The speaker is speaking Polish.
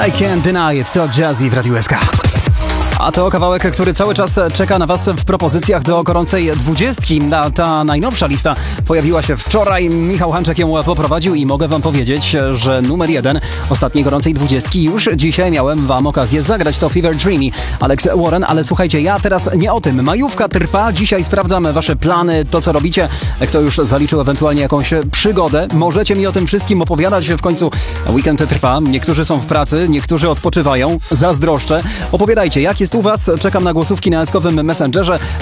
I Can't Deny It, to Jazzy w Radiu SK. A to kawałek, który cały czas czeka na Was w propozycjach do gorącej 20. Ta najnowsza lista pojawiła się wczoraj. Michał Hanczek ją poprowadził i mogę Wam powiedzieć, że numer 1 ostatniej gorącej 20 już dzisiaj miałem Wam okazję zagrać. To Fever Dreamy, Alex Warren, ale słuchajcie, ja teraz nie o tym. Majówka trwa, dzisiaj sprawdzam Wasze plany, to co robicie. Kto już zaliczył ewentualnie jakąś przygodę, możecie mi o tym wszystkim opowiadać. W końcu weekend trwa, niektórzy są w pracy, niektórzy odpoczywają. Zazdroszczę. Opowiadajcie, jak jest u Was? Czekam na głosówki na eskowym Messengerze.